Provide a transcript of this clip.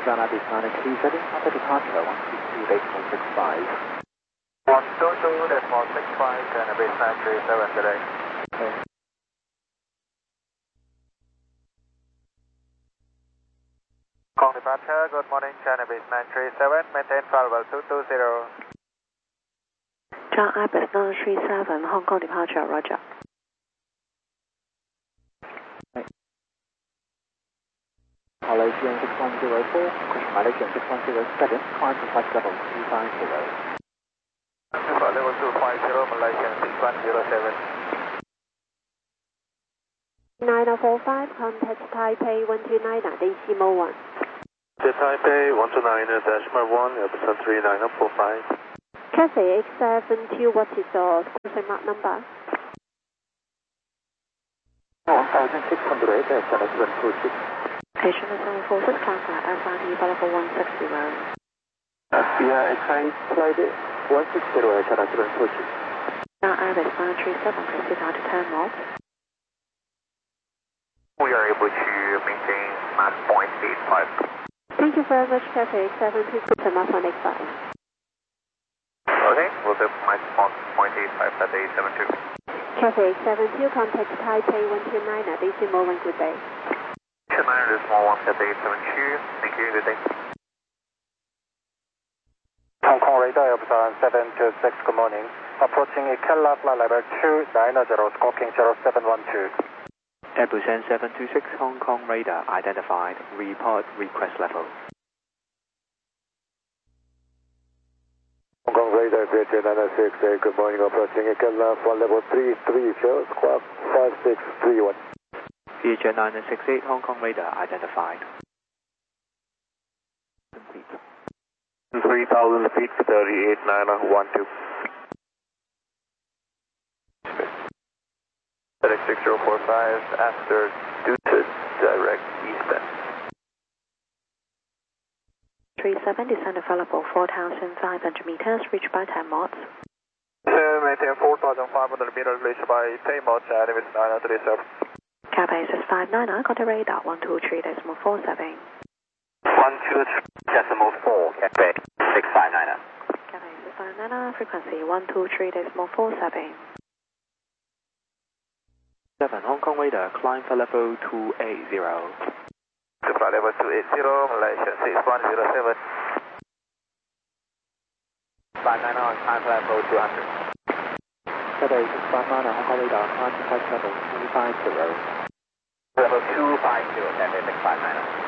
John Abbey 937, after departure 122.65. 122.65, John Abbey 937 today. Okay. Call departure, good morning, John Abbey 937, maintain flight level 220. John Abbey 937, Hong Kong departure, Roger. Malaysian 6104, question Malaysian 6107, climb to flight level 250. Flight level 250, Malaysian 6107. 9045, contact Taipei 129, decimal 1. Taipei 129.1, Epson 39045. Cathay X72, what is your cruising mark number? 1600, 7726. Station 746, transfer SRT for level 160. Yeah, exchange flight 160, 7726. Now Abbey 937, proceed out to 10 knots. We are able to maintain Mach 0.85. Thank you very much, Cathay X72, cruising mark 185. Okay, we'll do Mach 0.85 at 872. Cathay X72, contact Taipei 129, decimal 1, good day. 29 decimal 1 at 872, thank you, good day. Hong Kong radar Epson 726, good morning. Approaching Ikela flight level 290, squawking 0712. Epson 726, Hong Kong radar identified. Report request level. Hong Kong radar Greater 968, good morning. Approaching Ikela flight level 330, squawk 5631. Future 968, Hong Kong radar identified. Complete. 3,000 feet, 38.912. 6045 after Dutton, direct eastbound. 37, descend available 4,500 meters, reached by 10 knots. Maintain 4,500 meters, reached by 10 knots, and it's 937. Cathay 659, contact radar 123.47. 123.4, Cathay 659. Cathay 659, frequency 123.47. 7, Hong Kong radar, climb for level 280. To flight level 280, Malaysia 6107. 590 on climb for level 200. Cathay 659, Hong Kong radar, climb to flight level 250. Level 250, Cathay 659.